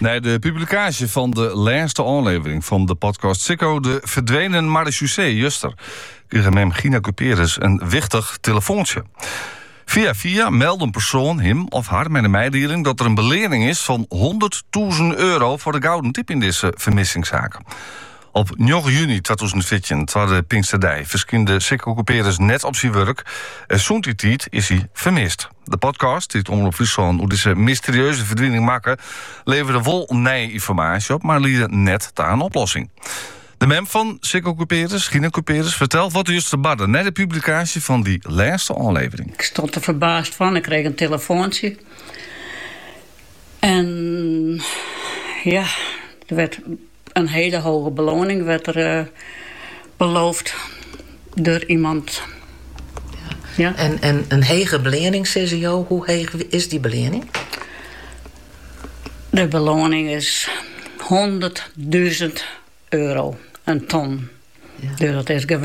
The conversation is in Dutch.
Nee, de publicatie van de laatste aflevering van de podcast Sikko, de verdwenen marechaussee Juster, kreeg hem Gina Cuperus een wichtig telefoontje. Via meldde een persoon hem of haar met een mededeling dat er een belering is van €100.000 voor de gouden tip in deze vermissingszaak. Op 9 juni 2014, terwijl de Pinksterdij, verschillende Sikko Cuperus net op zijn werk. En zo'n die tijd is hij vermist. De podcast, die het Omroep Friesland hoe deze mysterieuze verdwijning maken, leverde wel nieuwe informatie op, maar liet net daar een oplossing. De mem van Sikko Cuperus, Gina Cuperus, vertelt wat u juist te badden na de publicatie van die laatste aflevering. Ik stond er verbaasd van, ik kreeg een telefoontje. En ja, er werd een hele hoge beloning werd er beloofd door iemand. Ja. En een hege beloning, CCO, hoe heeg is die beloning? De beloning is €100.000, een ton. Ja. Dus dat is geweldig.